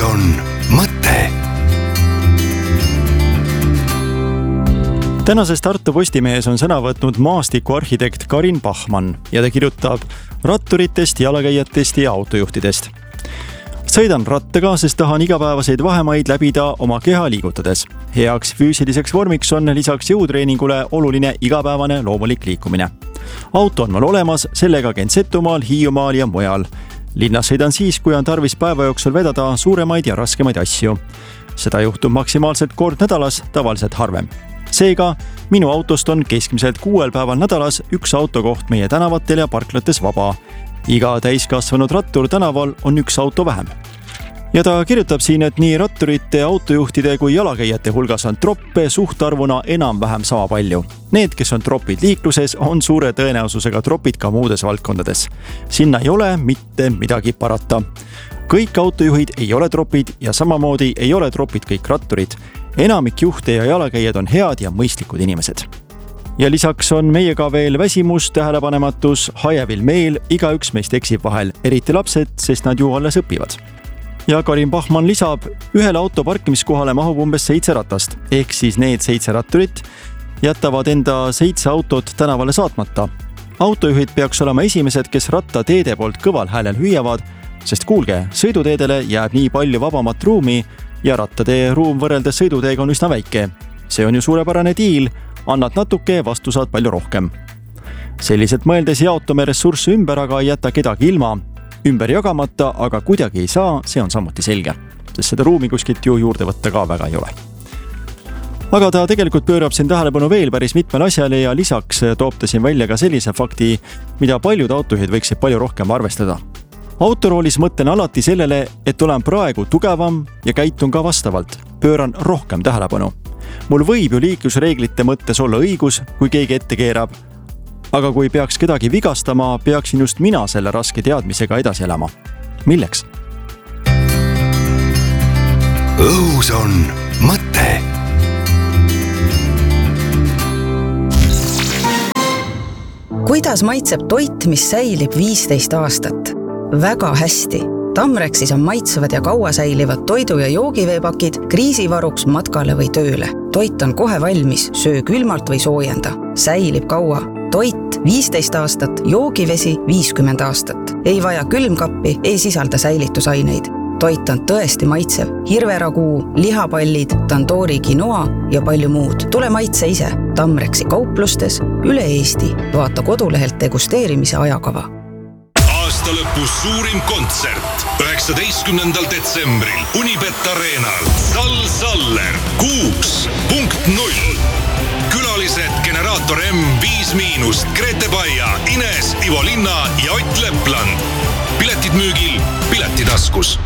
on mõte. Tänases Tartu Postimehes on sõna võtnud maastikuarhitekt Karin Bachmann ja ta kirjutab ratturitest, jalakäijatest ja autojuhtidest. Sõidan rattaga, sest tahan igapäevaseid vahemaid läbida oma keha liigutades. Heaks füüsiliseks vormiks on lisaks jõutreeningule oluline igapäevane loomulik liikumine. Auto on mul olemas, sellega käin Setumaal, Hiiumaal ja mujal. Linnas sõidan siis, kui on tarvis päeva jooksul vedada suuremaid ja raskemaid asju. Seda juhtub maksimaalselt kord nädalas, tavaliselt harvem. Seega, minu autost on keskmiselt 6 päeval nädalas üks autokoht meie tänavatel ja parklates vaba. Iga täiskasvanud rattur tänaval on üks auto vähem. Ja ta kirjutab siin, et nii ratturite, autojuhtide kui jalakäijate hulgas on troppe suhtarvuna enam-vähem sama palju. Need, kes on tropid liikluses, on suure tõenäosusega tropid ka muudes valdkondades. Sinna ei ole mitte midagi parata. Kõik autojuhid ei ole tropid ja samamoodi ei ole tropid kõik ratturid. Enamik juhte ja jalakäijad on head ja mõistlikud inimesed. Ja lisaks on meiega veel väsimus, tähelepanematus, hajevil meel, igaüks meist eksib vahel, eriti lapsed, sest nad ju alles õpivad. Ja Karin Bachmann lisab, ühele auto parkimiskohale mahub umbes 7 ratast, ehk siis need 7 ratturit jätavad enda 7 autot tänavale saatmata. Autojuhid peaks olema esimesed, kes rattateede poolt kõval häälel hüüavad, sest kuulge, sõiduteedele jääb nii palju vabamat ruumi ja rattatee ruum võrreldes sõiduteega on üsna väike. See on ju suurepärane diil, annad natuke, vastu saad palju rohkem. Selliselt mõeldes jaotame ressursse ümber, aga ei jäta kedagi ilma. Ümber jagamata, aga kuidagi ei saa, see on samuti selge, sest seda ruumi kuskilt ju juurde võtta ka väga ei ole. Aga ta tegelikult pöörab siin tähelepanu veel päris mitmel asjale ja lisaks toob ta siin välja ka sellise fakti, mida paljud autojuhid võiksid palju rohkem arvestada. Autoroolis mõtlen alati sellele, et olen praegu tugevam ja käitun ka vastavalt. Pööran rohkem tähelepanu. Mul võib ju liiklusreeglite mõttes olla õigus, kui keegi ette keerab. Aga kui peaks kedagi vigastama, peaksin just mina selle raske teadmisega edasi elama. Milleks? Õhus on mõte. Kuidas maitseb toit, mis säilib 15 aastat? Väga hästi. Tamrexis on maitsevad ja kaua säilivad toidu- ja joogiveepakid kriisivaruks matkale või tööle. Toit on kohe valmis, söö külmalt või soojenda. Säilib kaua. Toit 15 aastat, joogivesi 50 aastat. Ei vaja külmkappi, ei sisalda säilitusaineid. Toit on tõesti maitsev. Hirveraguu, lihapallid, tandoori quinoa ja palju muud. Tule maitse ise. Tamrexi kauplustes üle Eesti. Vaata kodulehelt degusteerimise ajakava. Lõpus suurim kontsert 19. detsembril Unibet Arenal. Sal Saller 6.0. Külalised Generaator M, 5-, Grete Baia, Ines, Ivo Linna ja Ott Lepland. Piletid müügil Piletitaskus.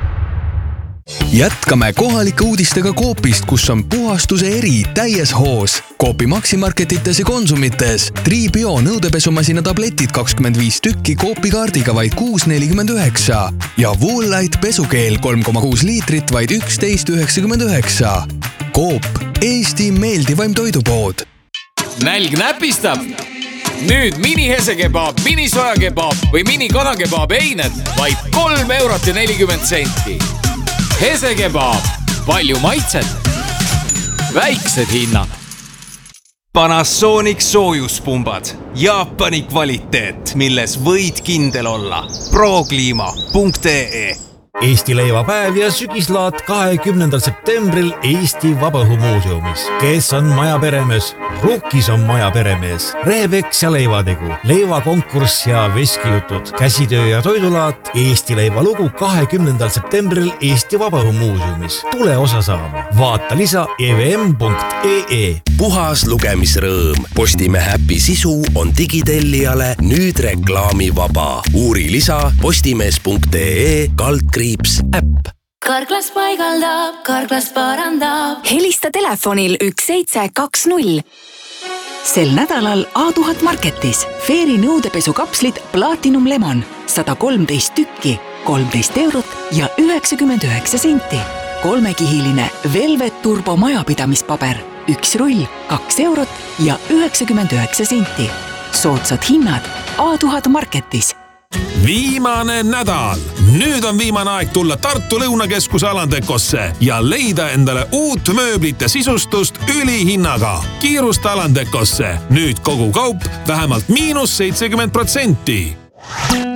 Jätkame kohalike uudistega Coopist, kus on puhastuse eri täies hoos. Coopi Maximarketites ja Konsumites. Tribio nõudepesumasina tabletid 25 tükki Coopi kaardiga vaid 6,49 ja Woollight pesukeel 3,6 liitrit vaid 11,99. Coop, Eesti meeldivaim toidupood. Nälg näpistab? Nüüd mini-hesekebab, mini-sojakebab või mini-kanakebab eined vaid 3,40 €. Hesekebab, palju maitset, väiksed hinnad. Panasonic soojuspumbad, Jaapani kvaliteet, milles võid kindel olla. Prokliima.ee. Eesti leivapäev ja sügislaat 20. septembril Eesti Vabaõhumuuseumis. Kes on maja peremees? Rukkis on maja peremees. Rehepeks ja leivategu, leivakonkurss ja veskijutud, käsitöö ja toidulaat, Eesti leivalugu 20. septembril Eesti Vabaõhumuuseumis. Tule osa saama. Vaata lisa evm.ee. Puhas lugemisrõõm. Postimehe äpi sisu on digitellijale nüüd reklaamivaba. Uuri lisa postimees.ee/äpp. Karklas paigaldab, Karklas parandab. Helista telefonil 1720. Sel nädalal A1000 Marketis Fairy nõudepesukapslid Platinum Lemon 113 tükki, 13 € ja 99 senti. 3-kihiline Velvet Turbo majapidamispaber 1 rull, 2 € ja 99 senti. Soodsad hinnad A1000 Marketis. Viimane nädal. Nüüd on viimane aeg tulla Tartu Lõunakeskuse Alandekosse ja leida endale uut mööblit ja sisustust ülihinnaga. Kiirusta Alandekosse. Nüüd kogu kaup vähemalt -70%.